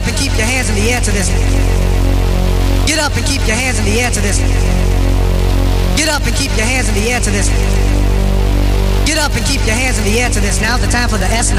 up and keep your hands in the air to this. Get up and keep your hands in the air to this. Get up and keep your hands in the air to this. Get up and keep your hands in the air to this. Now's the time for the S&R.